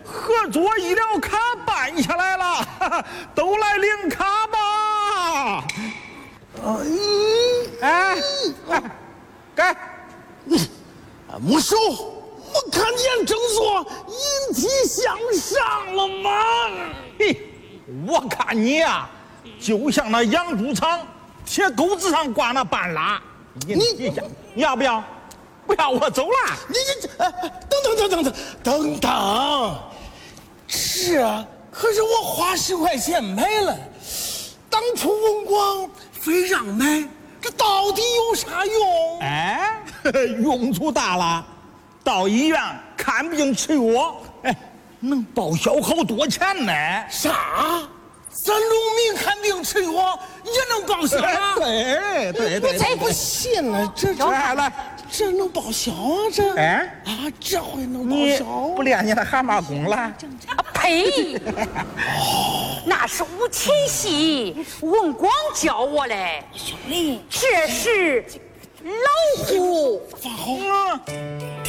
合作医疗卡办下来了，都来领卡吧。该。 木叔，我看见正所引体向上了吗？ 嘿，我看你呀，就像那养猪场铁钩子上挂那半拉。你要不要？不要，我走了。 你等，这可是我花10块钱买了，当初文广非让买，这到底有啥用？ 哎，用处大了，到医院看病吃药，哎，能报销好多钱呢。 啥？咱农民看病吃药也能报销啊？ 对， 我才不信呢！ 来， 这能报销啊？这这回能报销？ 不练你的蛤蟆功了？ 呸！那是武前戏，文广教我嘞。兄弟，这是老虎。 放好。